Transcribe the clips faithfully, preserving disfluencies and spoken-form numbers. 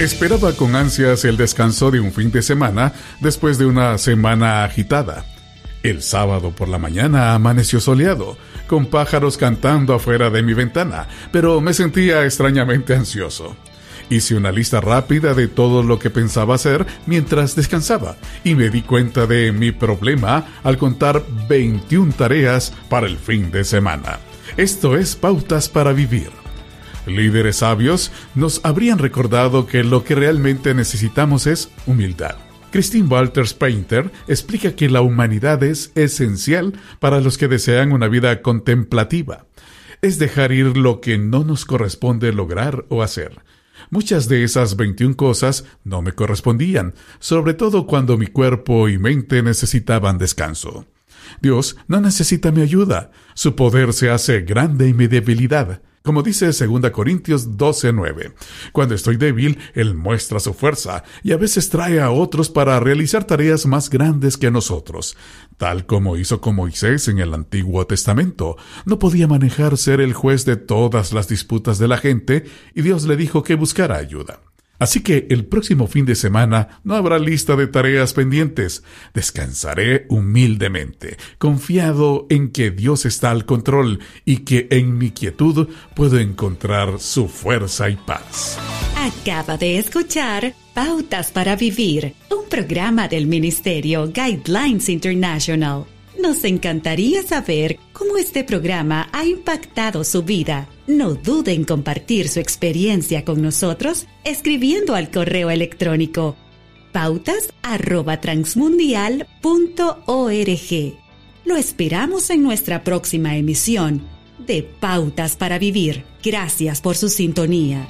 Esperaba con ansias el descanso de un fin de semana después de una semana agitada. El sábado por la mañana amaneció soleado, con pájaros cantando afuera de mi ventana, pero me sentía extrañamente ansioso. Hice una lista rápida de todo lo que pensaba hacer mientras descansaba y me di cuenta de mi problema al contar veintiuna tareas para el fin de semana. Esto es Pautas para Vivir. Líderes sabios nos habrían recordado que lo que realmente necesitamos es humildad. Christine Walters Painter explica que la humanidad es esencial para los que desean una vida contemplativa. Es dejar ir lo que no nos corresponde lograr o hacer. Muchas de esas veintiuna cosas no me correspondían, sobre todo cuando mi cuerpo y mente necesitaban descanso. Dios no necesita mi ayuda. Su poder se hace grande en mi debilidad. Como dice segunda Corintios doce nueve, cuando estoy débil, Él muestra su fuerza y a veces trae a otros para realizar tareas más grandes que nosotros, tal como hizo con Moisés en el Antiguo Testamento. No podía manejar ser el juez de todas las disputas de la gente y Dios le dijo que buscara ayuda. Así que el próximo fin de semana no habrá lista de tareas pendientes. Descansaré humildemente, confiado en que Dios está al control y que en mi quietud puedo encontrar su fuerza y paz. Acaba de escuchar Pautas para Vivir, un programa del Ministerio Guidelines International. Nos encantaría saber cómo este programa ha impactado su vida. No dude en compartir su experiencia con nosotros escribiendo al correo electrónico pautas arroba transmundial punto org. Lo esperamos en nuestra próxima emisión de Pautas para Vivir. Gracias por su sintonía.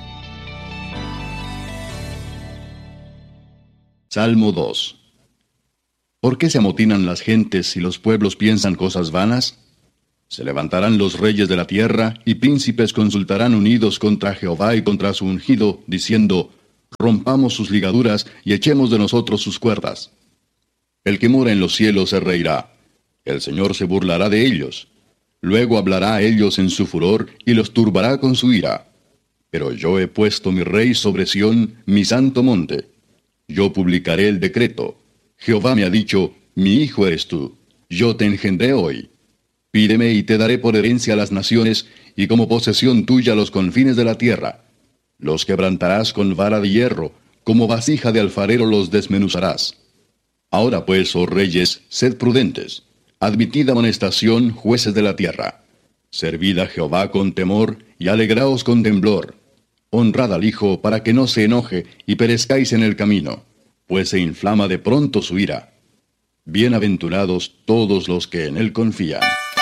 Salmo dos. ¿Por qué se amotinan las gentes y los pueblos piensan cosas vanas? Se levantarán los reyes de la tierra, y príncipes consultarán unidos contra Jehová y contra su ungido, diciendo, rompamos sus ligaduras y echemos de nosotros sus cuerdas. El que mora en los cielos se reirá. El Señor se burlará de ellos. Luego hablará a ellos en su furor y los turbará con su ira. Pero yo he puesto mi rey sobre Sión, mi santo monte. Yo publicaré el decreto. Jehová me ha dicho, mi hijo eres tú, yo te engendré hoy. Pídeme y te daré por herencia a las naciones, y como posesión tuya los confines de la tierra. Los quebrantarás con vara de hierro, como vasija de alfarero los desmenuzarás. Ahora pues, oh reyes, sed prudentes. Admitid amonestación, jueces de la tierra. Servid a Jehová con temor, y alegraos con temblor. Honrad al Hijo, para que no se enoje, y perezcáis en el camino, pues se inflama de pronto su ira. Bienaventurados todos los que en él confían.